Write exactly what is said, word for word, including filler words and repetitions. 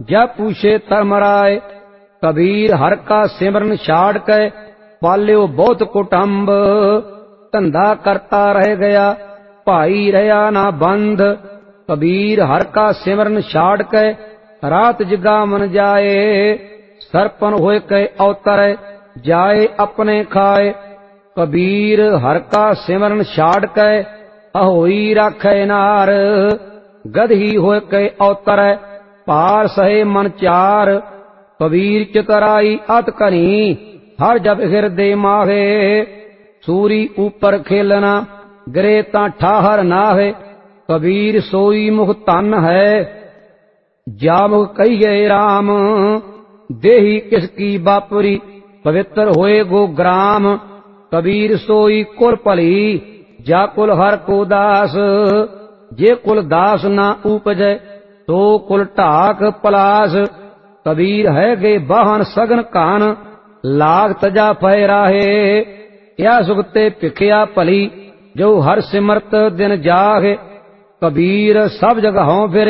जब पूछे धर्मराय। कबीर हर का सिमरन छाड़ के पाल्यो बहुत कुटुंब। धंधा करता रह गया भाई रहा ना बंद। कबीर हर का सिमरन छाड़ के रात जगावन जाए। सरपन होए के अवतर जाए अपने खाए। कबीर हर का सिमरन छाड़ के अहोई राखे नार। गधी होए के अवतर पार सहे मन चार। कबीर चितराई अत करी हर जब हृदय माहे। सूरी ऊपर खेलना गिरे ता ठाहर नाहे। कबीर सोई मुख तन है जा मुख कहिए राम। देही किसकी बापुरी पवित्र होए गो ग्राम। कबीर सोई कुल भली जा कुल हर को दास। जे कुल दास ना उपजै तो कुल ढाक पलास। कबीर है गे वाहन सगन कान लाग तजा पै राहे। या सुगते भिखिया भली जो हर सिमरत दिन जागे। कबीर सब जगहों फिरे